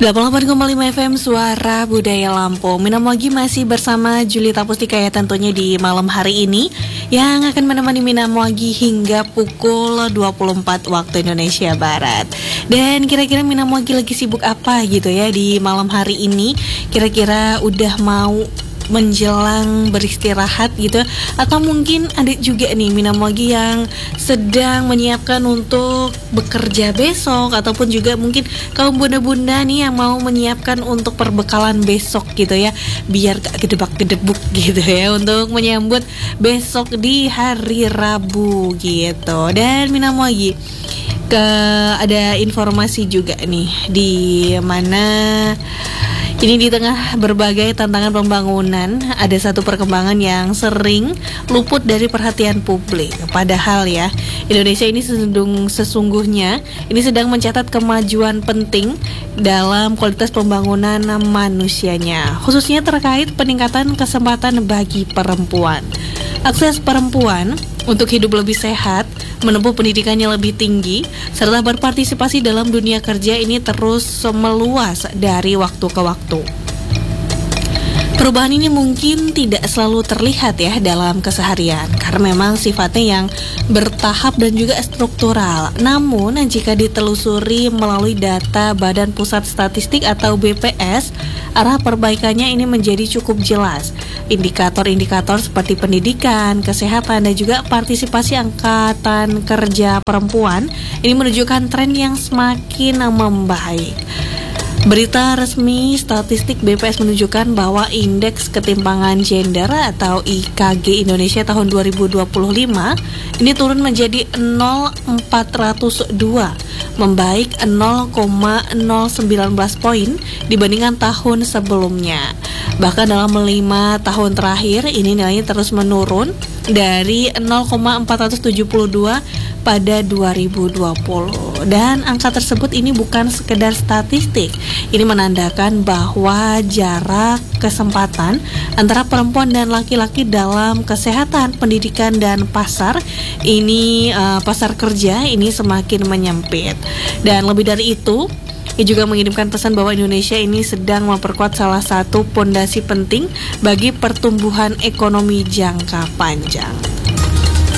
88,5 FM Suara Budaya Lampung. Minamogi masih bersama Julita Pustika ya tentunya di malam hari ini, yang akan menemani Minamogi hingga pukul 24 waktu Indonesia Barat. Dan kira-kira Minamogi lagi sibuk apa gitu ya di malam hari ini? Kira-kira udah mau menjelang beristirahat gitu, atau mungkin ada juga nih Minamogi yang sedang menyiapkan untuk bekerja besok, ataupun juga mungkin kaum bunda-bunda nih yang mau menyiapkan untuk perbekalan besok gitu ya, biar gak gedebak-gedebuk gitu ya untuk menyambut besok di hari Rabu gitu. Dan Minamogi ada informasi juga nih, di mana ini di tengah berbagai tantangan pembangunan, ada satu perkembangan yang sering luput dari perhatian publik. Padahal ya, Indonesia ini sesungguhnya ini sedang mencatat kemajuan penting dalam kualitas pembangunan manusianya, khususnya terkait peningkatan kesempatan bagi perempuan. Akses perempuan untuk hidup lebih sehat, menempuh pendidikan yang lebih tinggi, serta berpartisipasi dalam dunia kerja ini terus meluas dari waktu ke waktu. Perubahan ini mungkin tidak selalu terlihat ya dalam keseharian, karena memang sifatnya yang bertahap dan juga struktural. Namun jika ditelusuri melalui data Badan Pusat Statistik atau BPS, arah perbaikannya ini menjadi cukup jelas. Indikator-indikator seperti pendidikan, kesehatan, dan juga partisipasi angkatan kerja perempuan ini menunjukkan tren yang semakin membaik. Berita resmi statistik BPS menunjukkan bahwa indeks ketimpangan gender atau IKG Indonesia tahun 2025 ini turun menjadi 0,402, membaik 0,019 poin dibandingkan tahun sebelumnya. Bahkan dalam 5 tahun terakhir ini nilainya terus menurun dari 0,472 pada 2020. Dan angka tersebut ini bukan sekedar statistik. Ini menandakan bahwa jarak kesempatan antara perempuan dan laki-laki dalam kesehatan, pendidikan, dan pasar kerja ini semakin menyempit. Dan lebih dari itu, ia juga mengirimkan pesan bahwa Indonesia ini sedang memperkuat salah satu pondasi penting bagi pertumbuhan ekonomi jangka panjang.